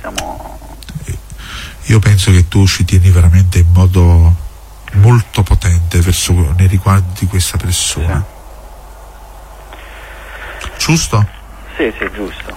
Io penso che tu ci tieni veramente in modo molto potente nei riguardi di questa persona. Sì. Giusto? Sì, giusto.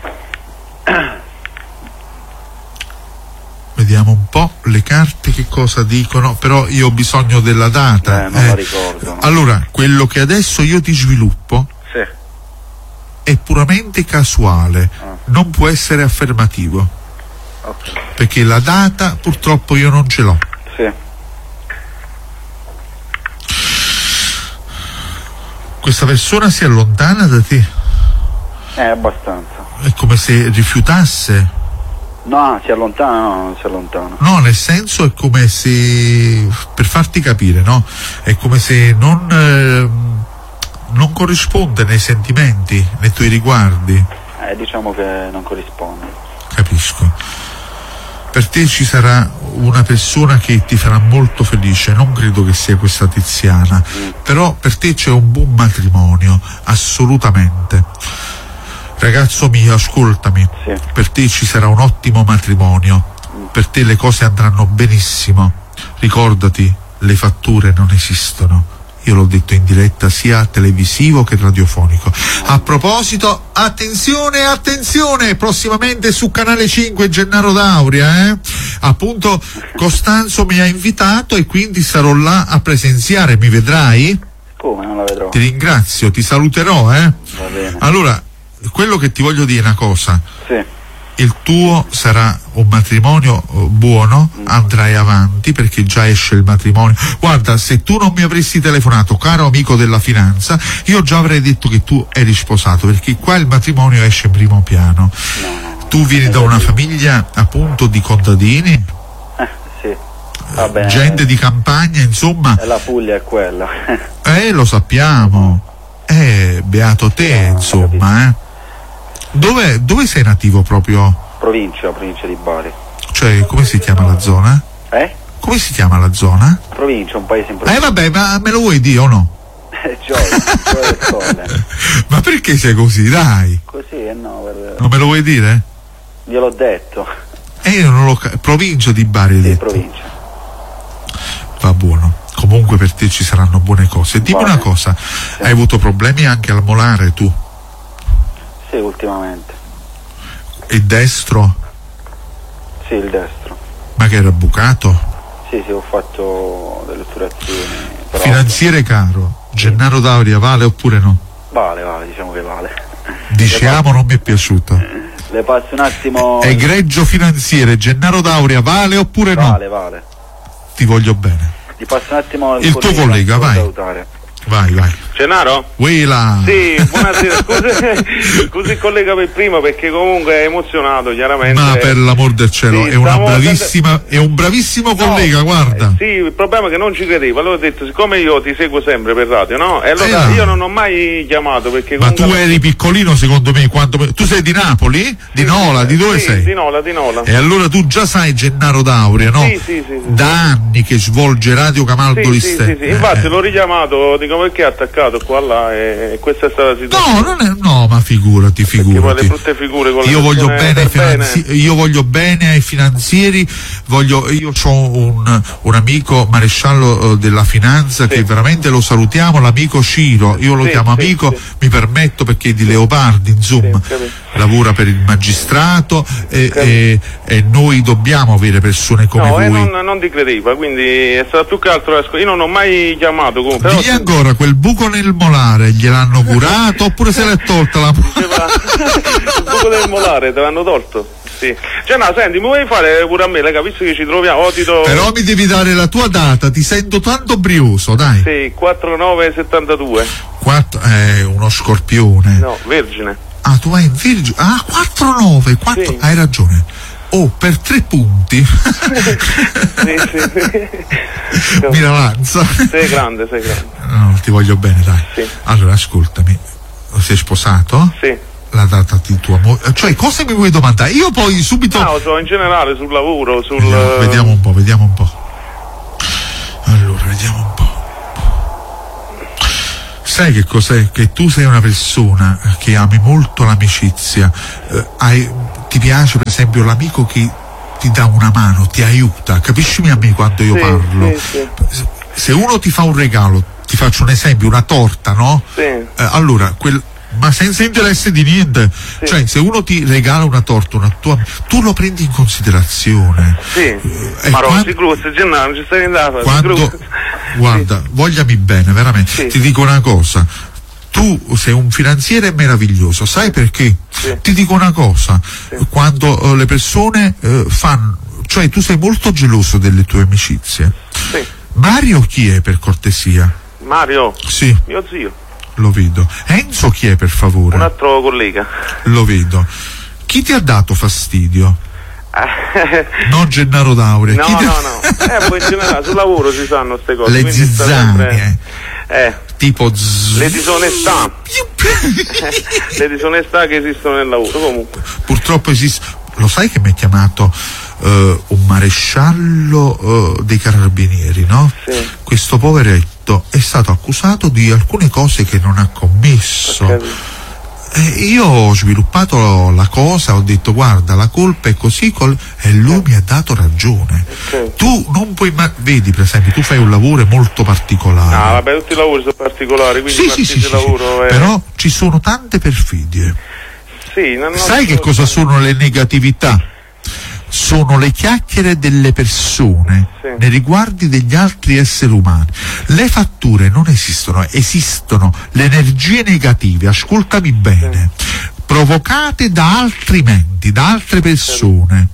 Vediamo un po' le carte che cosa dicono, però io ho bisogno della data. Non la ricordo. No? Allora, quello che adesso io ti sviluppo è puramente casuale, non può essere affermativo. Okay. Perché la data purtroppo io non ce l'ho. Sì. Questa persona si allontana da te? Abbastanza. È come se rifiutasse? No, si allontana, no, non si allontana. No, nel senso è come se, per farti capire, no? È come se non corrisponde nei sentimenti, nei tuoi riguardi. Diciamo che non corrisponde. Capisco. Per te ci sarà una persona che ti farà molto felice, non credo che sia questa Tiziana, però per te c'è un buon matrimonio, assolutamente. Ragazzo mio, ascoltami, per te ci sarà un ottimo matrimonio, per te le cose andranno benissimo, ricordati, le fatture non esistono. Io l'ho detto in diretta sia televisivo che radiofonico. A proposito, attenzione, prossimamente su Canale 5 Gennaro D'Auria, appunto Costanzo mi ha invitato e quindi sarò là a presenziare, mi vedrai? Come, non la vedrò? Ti ringrazio, ti saluterò, Va bene. Allora, quello che ti voglio dire è una cosa. Sì. Il tuo sarà un matrimonio buono, andrai avanti perché già esce il matrimonio. Guarda, se tu non mi avresti telefonato, caro amico della finanza, io già avrei detto che tu eri sposato, perché qua il matrimonio esce in primo piano. No. Tu vieni da una famiglia appunto di contadini? Sì. Va bene. Gente di campagna, insomma. La Puglia è quella. Lo sappiamo. Beato te, insomma, Dove sei nativo proprio? Provincia di Bari. Cioè, come si chiama la zona? Come si chiama la zona? Provincia, un paese in provincia. Vabbè, ma me lo vuoi dire o no? Gioia. Ma perché sei così, dai? Così, no, non me lo vuoi dire? Gliel'ho detto. Io non lo provincia di Bari, hai detto. Provincia. Va buono. Comunque per te ci saranno buone cose. Dimmi una cosa, hai avuto problemi anche al molare tu? Sì, ultimamente. Il destro? Sì, il destro. Ma che era bucato? Sì, ho fatto delle otturazioni. Finanziere caro, Gennaro D'Auria vale oppure no? Vale, diciamo che vale. Diciamo, non mi è piaciuto. Le passo un attimo. Egregio finanziere, Gennaro D'Auria vale oppure no? Vale. Ti voglio bene. Ti passo un attimo il tuo collega, vai. Salutare. Vai. Gennaro? Willa. Sì, buonasera. Scusi il collega per prima perché comunque è emozionato, chiaramente. Ma per l'amor del cielo, è un bravissimo collega, guarda. Sì, il problema è che non ci credevo, allora ho detto, siccome io ti seguo sempre per radio, no? E allora io non ho mai chiamato perché ma tu eri piccolino secondo me tu sei di Napoli? Di Nola? Di dove sei? Di Nola. E allora tu già sai Gennaro D'Auria, no? Sì. Da anni che svolge Radio Camaldo Listè. Sì. Infatti l'ho richiamato, dico perché è attaccato qua là e questa è stata la situazione. No, ma figurati. Le brutte figure con io voglio bene ai finanzieri, io ho un amico maresciallo della finanza che veramente lo salutiamo, l'amico Ciro, io lo chiamo amico, mi permetto perché è di Leopardi, insomma, lavora per il magistrato e noi dobbiamo avere persone come voi. Non ti credeva, quindi è stato più che altro, io non ho mai chiamato comunque. Digli ancora, quel buco nel molare gliel'hanno curato oppure se l'è tolta la il buco del molare te l'hanno tolto? Sì. Cioè no, senti, mi vuoi fare pure a me, visto che ci troviamo, Però mi devi dare la tua data, ti sento tanto brioso, dai. Sì, 4972. Uno scorpione. No, vergine. Ah, tu hai vergine. 49, sì. Hai ragione. Per 3 punti. Sì. Miralanza. Sei grande. No, ti voglio bene, dai. Sì. Allora, ascoltami. Sei sposato? Sì. La data di tua moglie. Cioè, cosa mi vuoi domandare? Io poi subito. No, in generale, sul lavoro, Vediamo un po'. Allora, vediamo un po'. Sai che cos'è? Che tu sei una persona che ami molto l'amicizia, ti piace per esempio l'amico che ti dà una mano, ti aiuta, capiscimi a me quando io parlo. Se uno ti fa un regalo, ti faccio un esempio, una torta, no? Allora, ma senza interesse di niente, cioè se uno ti regala una torta, tu lo prendi in considerazione. Ma non ci stai andando. Guarda, vogliami bene, veramente. Ti dico una cosa. Tu sei un finanziere meraviglioso, sai perché? Ti dico una cosa, quando le persone fanno, cioè tu sei molto geloso delle tue amicizie. Mario chi è, per cortesia? Mario? Sì. Mio zio. Lo vedo. Enzo chi è, per favore? Un altro collega. Lo vedo. Chi ti ha dato fastidio? Non Gennaro D'Auria. No. Poi in generale sul lavoro si sanno queste cose. Le zizzanie. Tipo le disonestà. Le disonestà che esistono nel lavoro, comunque. Purtroppo esiste. Lo sai che mi è chiamato un maresciallo dei carabinieri, no? Questo poveretto è stato accusato di alcune cose che non ha commesso. Io ho sviluppato la cosa, ho detto guarda, la colpa è così, e lui mi ha dato ragione. Tu non puoi vedi, per esempio, tu fai un lavoro molto particolare. Ah, vabbè, tutti i lavori sono particolari, quindi sì, lavoro è... Però ci sono tante perfidie. Sai che cosa sono le negatività? Sono le chiacchiere delle persone nei riguardi degli altri esseri umani. Le fatture non esistono, esistono le energie negative, ascoltami bene, provocate da altri menti, da altre persone.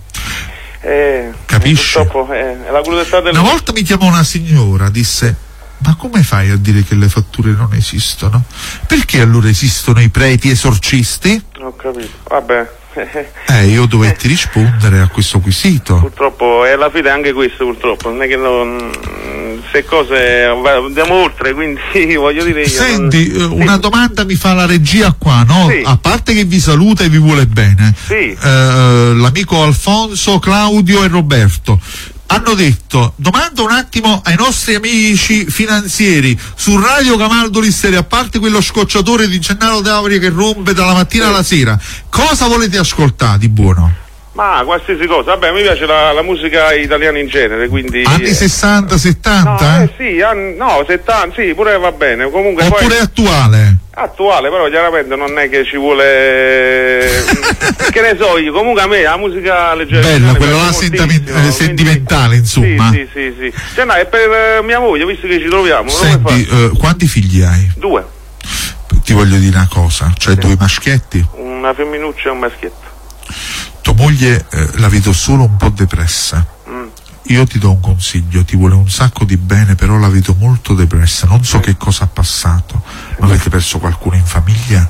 Capisci? Purtroppo è la crudeltà del... Una volta mi chiamò una signora, disse: ma come fai a dire che le fatture non esistono? Perché allora esistono i preti esorcisti? Ho capito, vabbè. Io dovetti rispondere a questo quesito. Purtroppo è alla fine anche questo, purtroppo non è che se cose andiamo oltre, quindi voglio dire io senti, una domanda mi fa la regia qua, no? A parte che vi saluta e vi vuole bene, l'amico Alfonso, Claudio e Roberto hanno detto: domanda un attimo ai nostri amici finanzieri su Radio Camaldoli Stereo, a parte quello scocciatore di Gennaro D'Auria che rompe dalla mattina alla sera, cosa volete ascoltare di buono? Ma qualsiasi cosa, vabbè, mi piace la musica italiana in genere, quindi... Anni 60, 70? No, no, 70, sì, pure va bene, comunque... Oppure poi... attuale? Attuale, però chiaramente non è che ci vuole... che ne so io, comunque a me la musica leggera... Bella, quella là sentimentale, insomma. Sì. Cioè no, è per mia moglie, visto che ci troviamo. Senti, quanti figli hai? 2. Ti voglio dire una cosa, cioè 2 maschietti? Una femminuccia e un maschietto. Tua moglie la vedo solo un po' depressa. Io ti do un consiglio, ti vuole un sacco di bene, però la vedo molto depressa. Non so che cosa ha passato. Ma avete perso qualcuno in famiglia?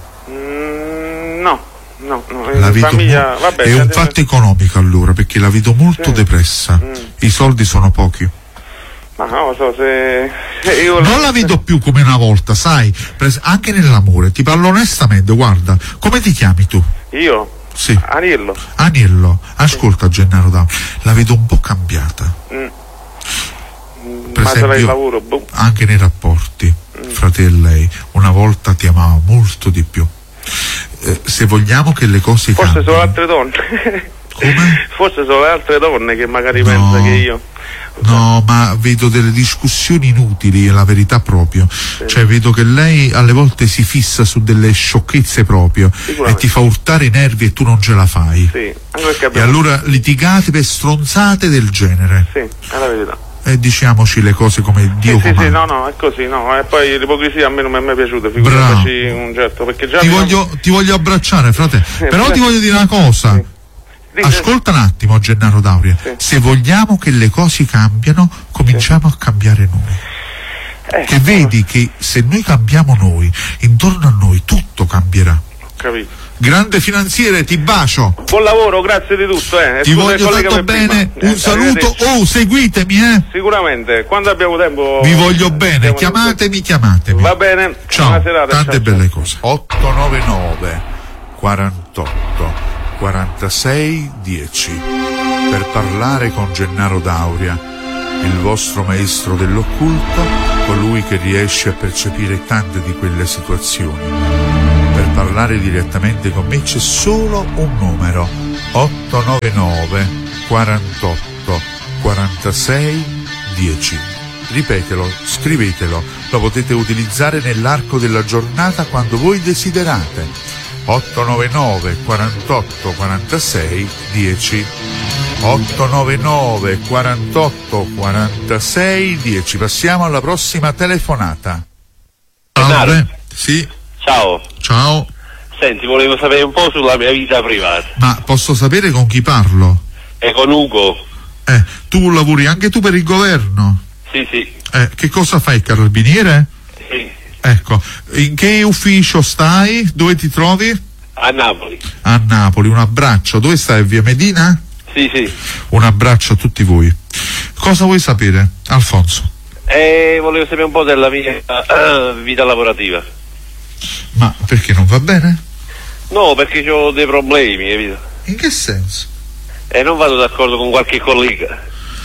No. La vedo famiglia, vabbè, è un fatto economico allora, perché la vedo molto depressa. I soldi sono pochi. Ma non lo so se io... Non la vedo più come una volta, sai? Anche nell'amore, ti parlo onestamente, guarda, come ti chiami tu? Io? Sì. Aniello. Ascolta, Gennaro D'Auria, la vedo un po' cambiata. Per esempio, il lavoro, anche nei rapporti fra te e lei, una volta ti amava molto di più. Se vogliamo che le cose forse cambino... sono altre donne. Come? Forse sono le altre donne che magari pensano che io... No, ma vedo delle discussioni inutili, è la verità proprio. Cioè vedo che lei alle volte si fissa su delle sciocchezze proprio e ti fa urtare i nervi e tu non ce la fai. Sì, anche perché e allora litigate per stronzate del genere. Sì, è la verità. E diciamoci le cose come Dio comanda. Sì, no, è così, no. E poi l'ipocrisia a me non mi è mai piaciuta, figuriamoci un certo, perché già... Ti voglio abbracciare, frate. Però ti voglio dire una cosa. Ascolta un attimo, Gennaro D'Auria. Se vogliamo che le cose cambiano, cominciamo a cambiare noi. Che vedi che se noi cambiamo noi, intorno a noi tutto cambierà. Capito. Grande finanziere, ti bacio. Buon lavoro, grazie di tutto. Ti voglio tanto bene. Un saluto. Seguitemi, Sicuramente, quando abbiamo tempo. Vi voglio bene, chiamatemi. Va bene. Ciao. Buona serata, tante belle cose. 899 48 46 10 per parlare con Gennaro D'Auria, il vostro maestro dell'occulto, colui che riesce a percepire tante di quelle situazioni. Per parlare direttamente con me c'è solo un numero: 899 48 46 10. Ripetelo, scrivetelo, lo potete utilizzare nell'arco della giornata quando voi desiderate. 899 48 46 10. 899 48 46 10. Passiamo alla prossima telefonata. Salve. Sì. Ciao. Ciao. Senti, volevo sapere un po' sulla mia vita privata. Ma posso sapere con chi parlo? È con Ugo. Tu lavori anche tu per il governo? Sì, sì. Che cosa fai, carabiniere? Sì. Ecco, in che ufficio stai? Dove ti trovi? A Napoli. A Napoli, un abbraccio. Dove stai, via Medina? Sì, sì. Un abbraccio a tutti voi. Cosa vuoi sapere, Alfonso? Volevo sapere un po' della mia vita lavorativa. Ma perché non va bene? No, perché ho dei problemi, capito? In che senso? E non vado d'accordo con qualche collega.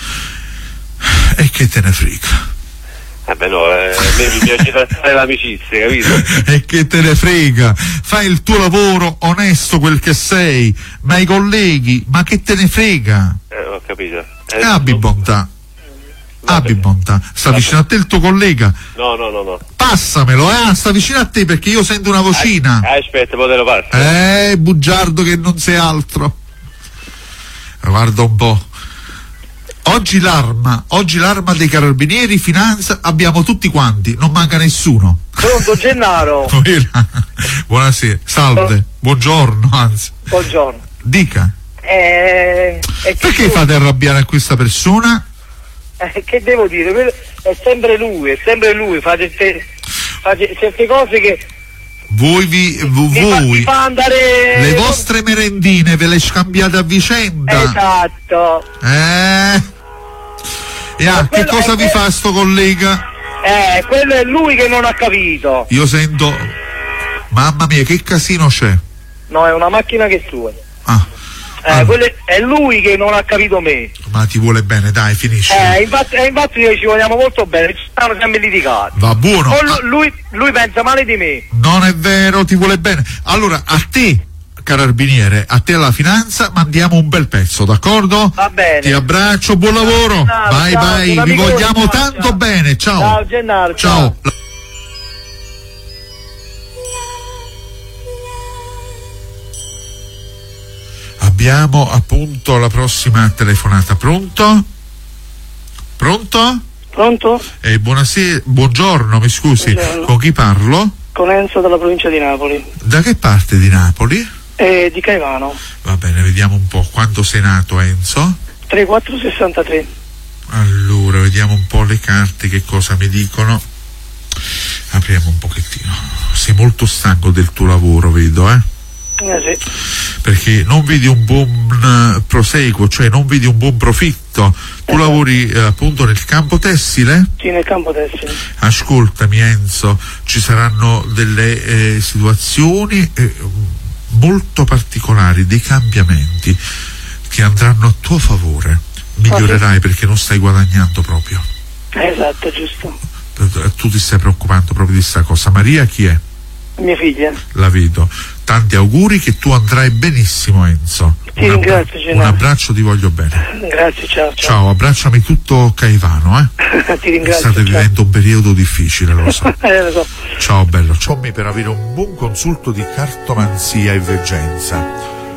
E che te ne frega? Beh no, a me mi piace trattare l'amicizia, capito? E che te ne frega? Fai il tuo lavoro onesto, quel che sei, ma i colleghi, ma che te ne frega? Ho capito. Abbi bontà. Abbi bontà. Sta vicino a te il tuo collega? No. Passamelo, sta vicino a te perché io sento una vocina. Aspetta, poi te lo passo. Bugiardo che non sei altro. Guarda un po'. Oggi l'arma dei carabinieri, finanza, abbiamo tutti quanti, non manca nessuno. Pronto, Gennaro? Buonasera, salve, buongiorno, anzi. Buongiorno. Dica. Perché fate arrabbiare a questa persona? Che devo dire? È sempre lui, fa certe cose che... Voi mi fa andare... le vostre merendine ve le scambiate a vicenda. Esatto. Che cosa vi fa sto collega? Quello è lui che non ha capito. Io sento, mamma mia, che casino c'è. No, è una macchina che è sua. Quello è lui che non ha capito me. Ma ti vuole bene, dai, finisci. Infatti noi ci vogliamo molto bene, ci stanno sempre litigati. Va buono. Lui pensa male di me. Non è vero, ti vuole bene. Allora, a te, carabiniere, a te alla finanza, mandiamo un bel pezzo, d'accordo? Va bene. Ti abbraccio, buon lavoro. Vai, vi vogliamo tanto bene. Ciao. Ciao Gennaro. Ciao. Abbiamo appunto la prossima telefonata. Pronto? Pronto? Buonasera, buongiorno, mi scusi. Buongiorno. Con chi parlo? Con Enzo della provincia di Napoli. Da che parte di Napoli? Di Caivano. Va bene, vediamo un po'. Quando sei nato, Enzo? 3463. Allora, vediamo un po' le carte, che cosa mi dicono. Apriamo un pochettino. Sei molto stanco del tuo lavoro, vedo, Sì. Perché non vedi un buon proseguo, cioè non vedi un buon profitto. Tu lavori appunto nel campo tessile? Sì, nel campo tessile. Ascoltami Enzo, ci saranno delle situazioni molto particolari, dei cambiamenti che andranno a tuo favore. Migliorerai perché non stai guadagnando proprio. Esatto, giusto. Tu ti stai preoccupando proprio di questa cosa. Maria chi è? Mia figlia. La vedo. Tanti auguri, che tu andrai benissimo, Enzo. Ti ringrazio, Gennaro. Un abbraccio, ti voglio bene. Grazie, ciao. Ciao, abbracciami tutto Caivano, Ti ringrazio. State vivendo un periodo difficile, lo so. Lo so. Ciao bello. Ciommi per avere un buon consulto di cartomanzia e veggenza.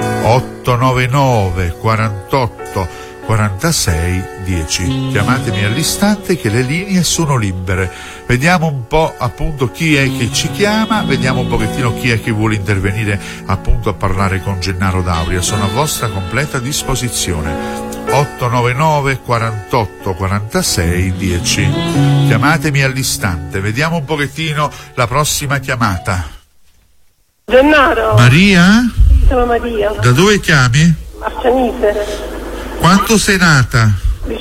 899 48 46 10. Chiamatemi all'istante che le linee sono libere. Vediamo un po' appunto chi è che ci chiama, vediamo un pochettino chi è che vuole intervenire appunto a parlare con Gennaro D'Auria. Sono a vostra completa disposizione. 899 48 46 10. Chiamatemi all'istante. Vediamo un pochettino la prossima chiamata. Gennaro. Maria? Sono Maria. Da dove chiami? Marcianise. Quanto sei nata?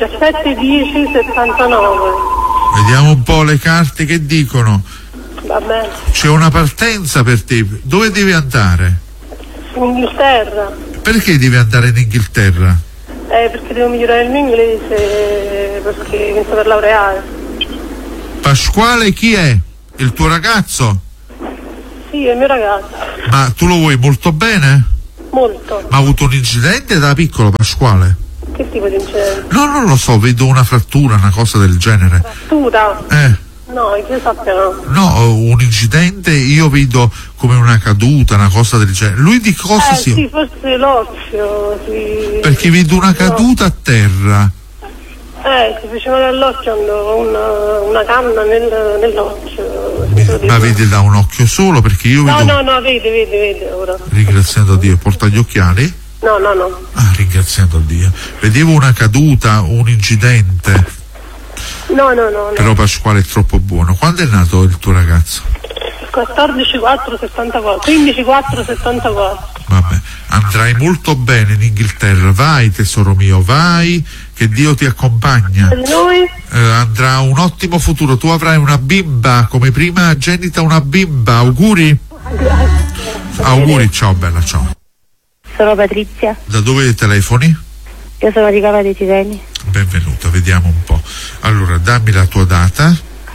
17/10/79. Vediamo un po' le carte che dicono. Va bene. C'è una partenza per te. Dove devi andare? In Inghilterra. Perché devi andare in Inghilterra? Perché devo migliorare il mio inglese, perché mi sto per laureare. Pasquale chi è? Il tuo ragazzo? Sì, è il mio ragazzo. Ma tu lo vuoi molto bene? molto. Ma ha avuto un incidente da piccolo, Pasquale? Che tipo di incidente? No, non lo so, vedo una frattura, una cosa del genere. Frattura? No, io sappia no. No, un incidente io vedo come una caduta, una cosa del genere. Lui di cosa si... Sì, forse l'occhio, sì. Perché vedo una caduta a terra. Si fece male all'occhio, una canna nell'occhio. Ma vede da un occhio solo? Perché io vedo... No, vede ora. Ringraziando Dio, porta gli occhiali? No. Ah, ringraziando Dio. Vedevo una caduta, un incidente. No. Però Pasquale è troppo buono. Quando è nato il tuo ragazzo? 14/4/74. 15/4/74. Vabbè, andrai molto bene in Inghilterra. Vai tesoro mio, vai, che Dio ti accompagna. Noi? Andrà un ottimo futuro. Tu avrai una bimba, come prima genita una bimba. Auguri. Grazie. Auguri, ciao bella, ciao. Sono Patrizia. Da dove telefoni? Io sono di Cava dei Tirreni. Benvenuta, vediamo un po'. Allora, dammi la tua data.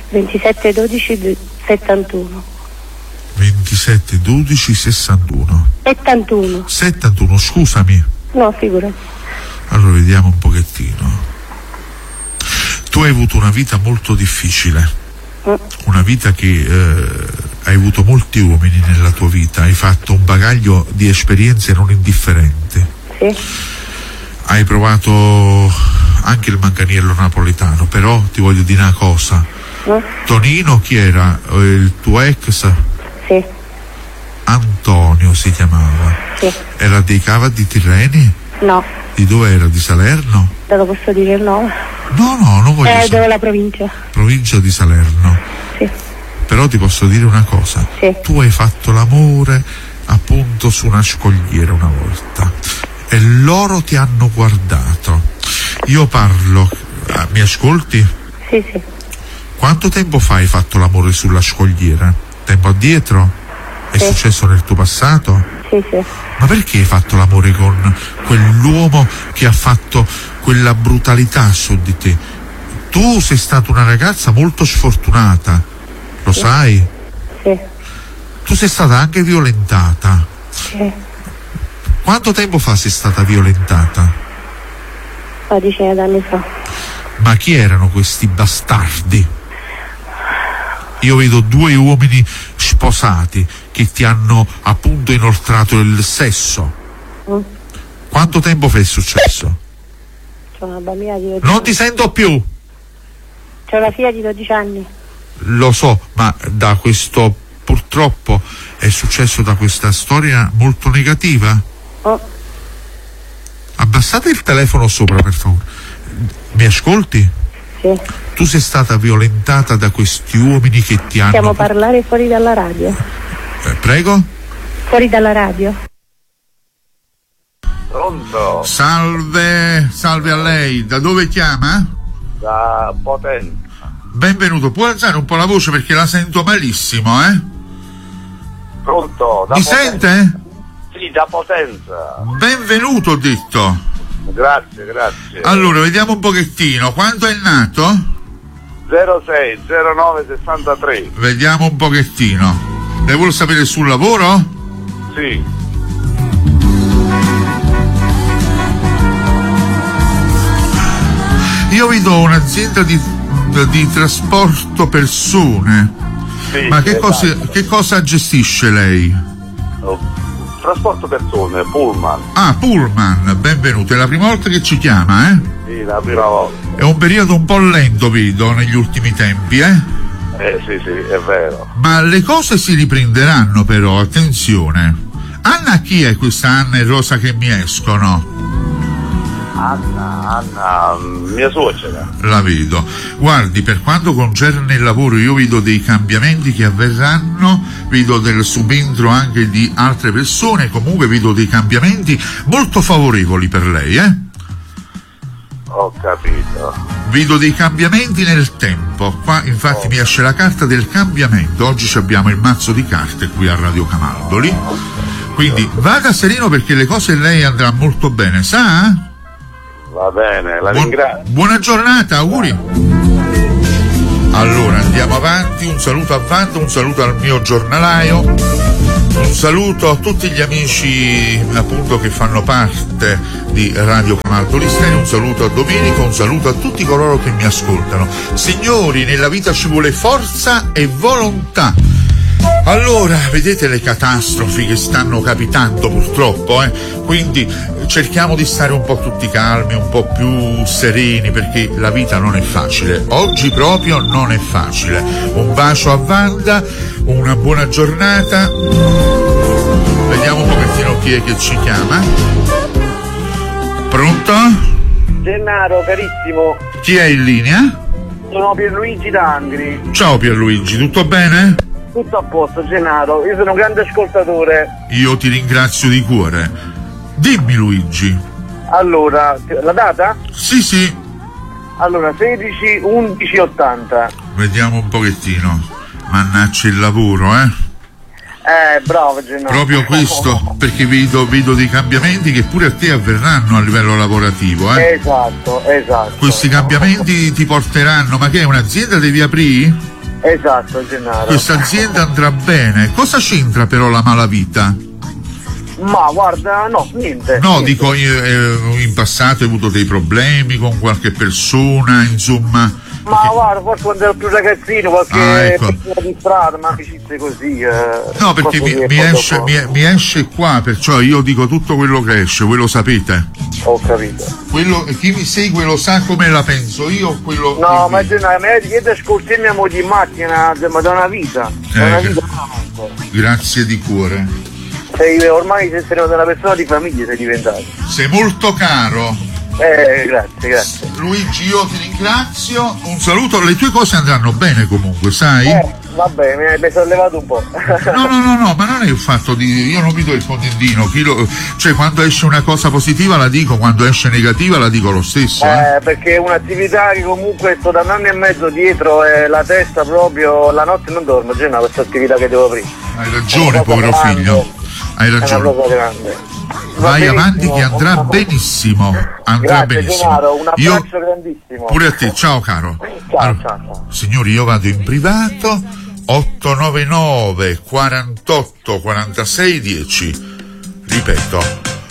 27/12/71. 27/12/61. 71, scusami. No, figurati. Allora, vediamo un pochettino. Tu hai avuto una vita molto difficile. Una vita che hai avuto molti uomini nella tua vita. Hai fatto un bagaglio di esperienze non indifferenti. Sì. Hai provato anche il manganiello napoletano, però ti voglio dire una cosa. Tonino chi era? Il tuo ex? Sì. Antonio si chiamava. Sì. Era dei Cava di Tirreni? No. Di dove era? Di Salerno? Te lo posso dire il nome? No, non voglio sapere. Dove la provincia? Provincia di Salerno. Sì. Però ti posso dire una cosa. Sì. Tu hai fatto l'amore appunto su una scogliera una volta e loro ti hanno guardato. Io parlo, mi ascolti? Sì. Quanto tempo fa hai fatto l'amore sulla scogliera? Tempo addietro? È successo nel tuo passato? Sì. Ma perché hai fatto l'amore con quell'uomo che ha fatto quella brutalità su di te? Tu sei stata una ragazza molto sfortunata, lo sai? Sì. Tu sei stata anche violentata. Sì. Quanto tempo fa sei stata violentata? Una decina d'anni fa. Ma chi erano questi bastardi? Io vedo 2 uomini sposati che ti hanno appunto inoltrato il sesso. Quanto tempo fa è successo? C'ho una bambina di 12 Non anni. ti sento più. C'ho una figlia di 12 anni. Lo so, ma da questo purtroppo è successo da questa storia molto negativa. Abbassate il telefono sopra, per favore. Mi ascolti? Sì. Tu sei stata violentata da questi uomini che ti hanno... Possiamo parlare fuori dalla radio? Prego? Fuori dalla radio. Pronto? Salve a lei. Da dove chiama? Da Potenza. Benvenuto. Può alzare un po' la voce perché la sento malissimo, Pronto? Da Mi Potenza. sente? Sì, da Potenza. Benvenuto, ho detto. Grazie. Allora, vediamo un pochettino. Quanto è nato? 06-09-63. Vediamo un pochettino. Lei vuole sapere sul lavoro? Sì. Io vedo un'azienda di trasporto persone. Sì, Ma che esatto. cosa gestisce lei? Trasporto persone, Pullman. Ah, Pullman, benvenuto. È la prima volta che ci chiama, Sì, la prima volta. È un periodo un po' lento, vedo, negli ultimi tempi, Sì, è vero. Ma le cose si riprenderanno però, attenzione. Anna chi è questa Anna e Rosa che mi escono? Anna, mia suocera. La vedo. Guardi, per quanto concerne il lavoro io vedo dei cambiamenti che avverranno, vedo del subentro anche di altre persone, comunque vedo dei cambiamenti molto favorevoli per lei, Ho capito. Vedo dei cambiamenti nel tempo. Qua infatti mi esce la carta del cambiamento. Oggi abbiamo il mazzo di carte qui a Radio Camaldoli. Quindi vada sereno perché le cose lei andrà molto bene, sa? Va bene, la ringrazio. Buona giornata, auguri. Allora andiamo avanti, un saluto a Vanda, un saluto al mio giornalaio. Un saluto a tutti gli amici appunto che fanno parte di Radio Camaldoli Stereo, un saluto a Domenico, un saluto a tutti coloro che mi ascoltano. Signori, nella vita ci vuole forza e volontà. Allora, vedete le catastrofi che stanno capitando purtroppo, quindi cerchiamo di stare un po' tutti calmi, un po' più sereni, perché la vita non è facile, oggi proprio non è facile. Un bacio a Wanda, una buona giornata, vediamo un pochettino chi è che ci chiama. Pronto? Gennaro, carissimo, Chi è in linea? sono Pierluigi D'Angri. Ciao Pierluigi, tutto bene? Tutto a posto, Gennaro, io sono un grande ascoltatore. Io ti ringrazio di cuore. Dimmi Luigi. Allora, la data? Sì, Allora, 16/11/80. vediamo un pochettino. Mannaggia il lavoro, Bravo Gennaro. Proprio questo, perché vedo dei cambiamenti che pure a te avverranno a livello lavorativo, Esatto. Questi cambiamenti ti porteranno, ma che è un'azienda devi aprire? Esatto, Gennaro. Questa azienda andrà bene. Cosa c'entra però la malavita? Ma guarda, no, niente. No, niente. dico, in passato hai avuto dei problemi con qualche persona, insomma. Ma guarda, forse quando ero più ragazzino, qualche pezzo di strada, ma amicizie così. No, perché mi esce qua, perciò io dico tutto quello che esce, voi lo sapete. Ho capito. Chi mi segue lo sa come la penso io, quello. No, ma Gennaro, io ti ascolti mia moglie in macchina da una vita. Da una vita veramente. Grazie di cuore. Ormai sei una persona di famiglia, sei diventato. Sei molto caro. Grazie. Luigi, io ti ringrazio, un saluto, le tue cose andranno bene comunque, sai? Vabbè, mi sono levato un po'. No, ma non è il fatto di... io non mi do il contentino, cioè quando esce una cosa positiva la dico, quando esce negativa la dico lo stesso. Perché è un'attività che comunque sto da un anno e mezzo dietro e la testa proprio, la notte non dormo, c'è questa attività che devo aprire. Hai ragione, povero figlio, hai ragione. È una cosa grande. Vai avanti che andrà benissimo, andrà Grazie, benissimo. Gennaro, un abbraccio grandissimo. Pure a te, ciao caro. Ciao. Signori, io vado in privato. 899 48 46 10. Ripeto,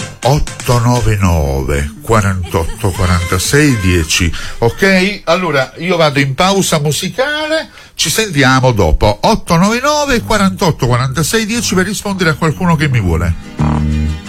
899 48 46 10. Ok? Allora io vado in pausa musicale, ci sentiamo dopo. 899 48 46 10 per rispondere a qualcuno che mi vuole.